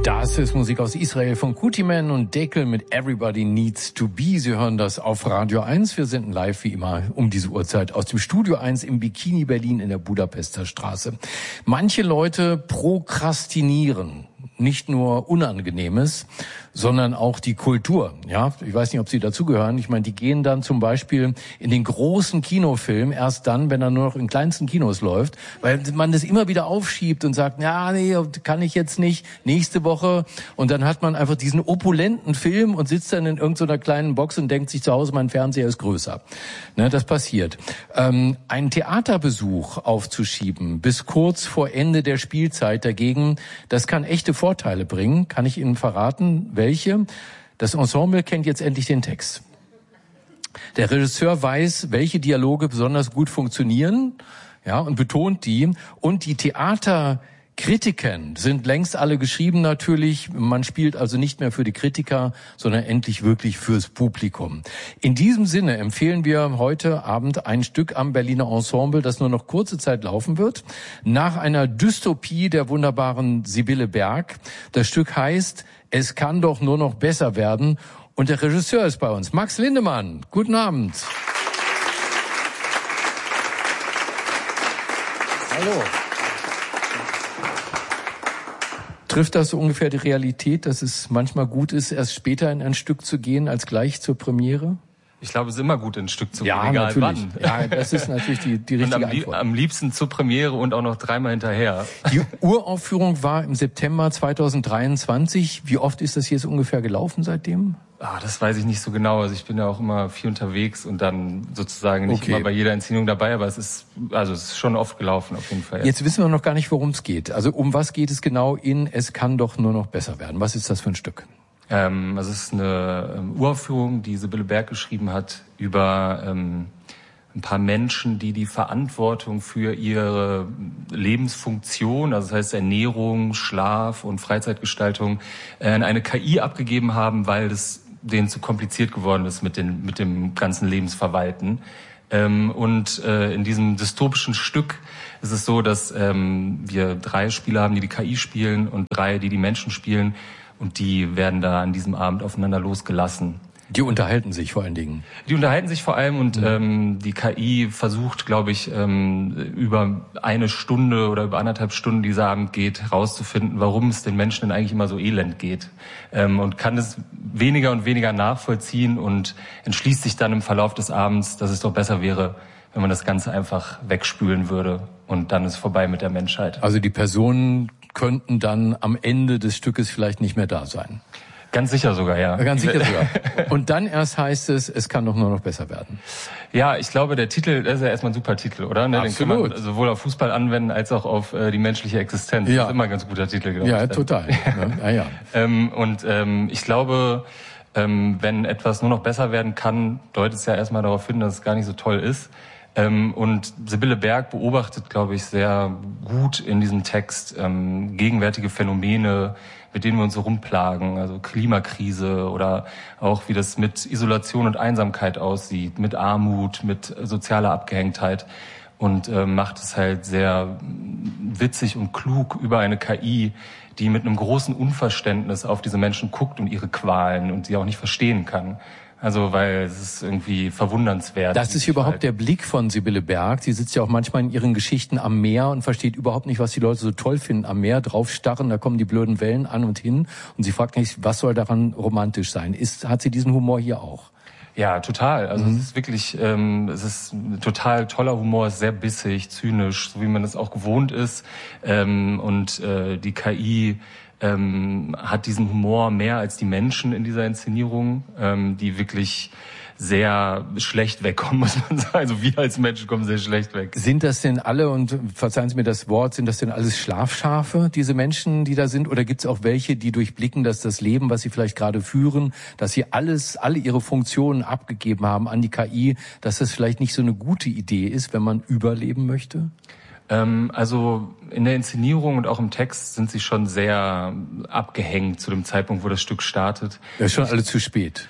Das ist Musik aus Israel von Kutiman und Deckel mit Everybody Needs to Be. Sie hören das auf Radio 1. Wir senden live wie immer um diese Uhrzeit aus dem Studio 1 im Bikini Berlin in der Budapester Straße. Manche Leute prokrastinieren. Nicht nur Unangenehmes, sondern auch die Kultur. Ja, ich weiß nicht, ob Sie dazugehören. Ich meine, die gehen dann zum Beispiel in den großen Kinofilm erst dann, wenn er nur noch in kleinsten Kinos läuft, weil man das immer wieder aufschiebt und sagt, ja, nee, kann ich jetzt nicht, nächste Woche. Und dann hat man einfach diesen opulenten Film und sitzt dann in irgendeiner kleinen Box und denkt sich zu Hause, mein Fernseher ist größer. Ne, das passiert. Einen Theaterbesuch aufzuschieben bis kurz vor Ende der Spielzeit dagegen, das kann echte Vorteile bringen. Kann ich Ihnen verraten, welche? Das Ensemble kennt jetzt endlich den Text. Der Regisseur weiß, welche Dialoge besonders gut funktionieren, ja, und betont die. Und die Theaterkritiken sind längst alle geschrieben natürlich. Man spielt also nicht mehr für die Kritiker, sondern endlich wirklich fürs Publikum. In diesem Sinne empfehlen wir heute Abend ein Stück am Berliner Ensemble, das nur noch kurze Zeit laufen wird, nach einer Dystopie der wunderbaren Sibylle Berg. Das Stück heißt Es kann doch nur noch besser werden. Und der Regisseur ist bei uns, Max Lindemann. Guten Abend. Hallo. Trifft das so ungefähr die Realität, dass es manchmal gut ist, erst später in ein Stück zu gehen, als gleich zur Premiere? Ich glaube, es ist immer gut, in ein Stück zu gehen, ja, egal natürlich. wann. Ja, das ist natürlich die richtige Antwort. Am liebsten zur Premiere und auch noch dreimal hinterher. Die Uraufführung war im September 2023. Wie oft ist das jetzt ungefähr gelaufen seitdem? Das weiß ich nicht so genau. Also ich bin ja auch immer viel unterwegs und dann sozusagen nicht immer bei jeder Inszenierung dabei, aber es ist schon oft gelaufen auf jeden Fall. Jetzt wissen wir noch gar nicht, worum es geht. Also um was geht es genau in Es kann doch nur noch besser werden? Was ist das für ein Stück? Es ist eine Uraufführung, die Sibylle Berg geschrieben hat über ein paar Menschen, die die Verantwortung für ihre Lebensfunktion, also das heißt Ernährung, Schlaf und Freizeitgestaltung, an eine KI abgegeben haben, weil das denen zu kompliziert geworden ist mit dem ganzen Lebensverwalten. In diesem dystopischen Stück ist es so, dass wir 3 Spieler haben, die die KI spielen und 3, die die Menschen spielen. Und die werden da an diesem Abend aufeinander losgelassen. Die unterhalten sich vor allen Dingen. Die unterhalten sich vor allem und die KI versucht, glaube ich, über eine Stunde oder über 1,5 Stunden, die dieser Abend geht, herauszufinden, warum es den Menschen denn eigentlich immer so elend geht. Und kann es weniger und weniger nachvollziehen und entschließt sich dann im Verlauf des Abends, dass es doch besser wäre, wenn man das Ganze einfach wegspülen würde. Und dann ist vorbei mit der Menschheit. Also die Personen könnten dann am Ende des Stückes vielleicht nicht mehr da sein. Ganz sicher sogar, ja. Ganz sicher sogar. Und dann erst heißt es kann doch nur noch besser werden. Ja, ich glaube, der Titel, das ist ja erstmal ein super Titel, oder? Ne? Den kann man sowohl auf Fußball anwenden, als auch auf die menschliche Existenz. Ja. Das ist immer ein ganz guter Titel, glaube ich. Ja, total. Ich glaube, wenn etwas nur noch besser werden kann, deutet es ja erstmal darauf hin, dass es gar nicht so toll ist. Und Sibylle Berg beobachtet, glaube ich, sehr gut in diesem Text gegenwärtige Phänomene, mit denen wir uns so rumplagen, also Klimakrise oder auch wie das mit Isolation und Einsamkeit aussieht, mit Armut, mit sozialer Abgehängtheit und macht es halt sehr witzig und klug über eine KI, die mit einem großen Unverständnis auf diese Menschen guckt und ihre Qualen und sie auch nicht verstehen kann. Also, weil es ist irgendwie verwundernswert. Das ist überhaupt der Blick von Sibylle Berg. Sie sitzt ja auch manchmal in ihren Geschichten am Meer und versteht überhaupt nicht, was die Leute so toll finden am Meer. Drauf starren, da kommen die blöden Wellen an und hin. Und sie fragt nicht, was soll daran romantisch sein? Hat sie diesen Humor hier auch? Ja, total. Also es ist wirklich, es ist ein total toller Humor, ist sehr bissig, zynisch, so wie man das auch gewohnt ist. Die KI hat diesen Humor mehr als die Menschen in dieser Inszenierung, die wirklich sehr schlecht wegkommen, muss man sagen. Also wir als Menschen kommen sehr schlecht weg. Sind das denn alle, und verzeihen Sie mir das Wort, sind das denn alles Schlafschafe, diese Menschen, die da sind? Oder gibt es auch welche, die durchblicken, dass das Leben, was sie vielleicht gerade führen, dass sie alle ihre Funktionen abgegeben haben an die KI, dass das vielleicht nicht so eine gute Idee ist, wenn man überleben möchte? Also in der Inszenierung und auch im Text sind sie schon sehr abgehängt zu dem Zeitpunkt, wo das Stück startet. Das ist schon alles zu spät.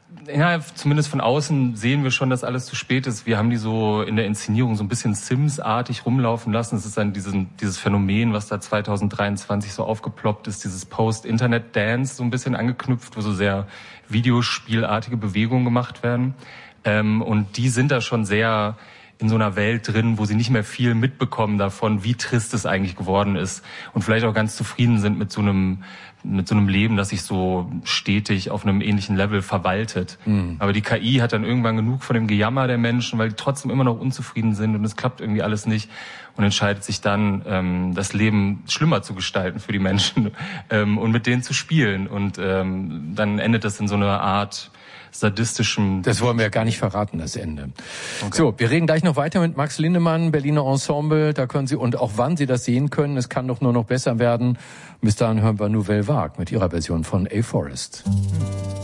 Ja, zumindest von außen sehen wir schon, dass alles zu spät ist. Wir haben die so in der Inszenierung so ein bisschen Sims-artig rumlaufen lassen. Es ist dann dieses Phänomen, was da 2023 so aufgeploppt ist, dieses Post-Internet-Dance so ein bisschen angeknüpft, wo so sehr videospielartige Bewegungen gemacht werden. Und die sind da schon sehr in so einer Welt drin, wo sie nicht mehr viel mitbekommen davon, wie trist es eigentlich geworden ist und vielleicht auch ganz zufrieden sind mit so einem Leben, das sich so stetig auf einem ähnlichen Level verwaltet. Mhm. Aber die KI hat dann irgendwann genug von dem Gejammer der Menschen, weil die trotzdem immer noch unzufrieden sind und es klappt irgendwie alles nicht und entscheidet sich dann, das Leben schlimmer zu gestalten für die Menschen und mit denen zu spielen. Und dann endet das in so einer Art sadistischem... Das wollen wir ja gar nicht verraten, das Ende. Okay. So, wir reden gleich noch weiter mit Max Lindemann, Berliner Ensemble. Da können Sie, und auch wann Sie das sehen können, es kann doch nur noch besser werden. Bis dahin hören wir Nouvelle Vague mit ihrer Version von A Forest.